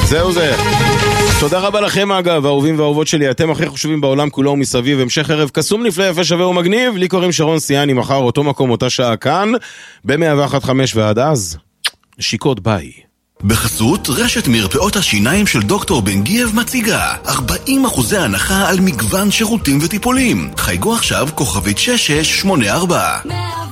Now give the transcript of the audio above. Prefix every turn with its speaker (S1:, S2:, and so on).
S1: זהו זה. תודה רבה לכם אגב, האהובים והאהובות שלי, אתם הכי חשובים בעולם כולו ומסביב. המשך ערב קסום, נפלא, יפה, שווה ומגניב. לי קוראים שרון סיאני, מחר אותו מקום, אותה שעה כאן, ב-101.5, ועד אז, שיקות ביי.
S2: בחסות רשת מרפאות השיניים של דוקטור בן גייב מציגה 40% הנחה על מגוון שירותים וטיפולים. חייגו עכשיו כוכבית 6684.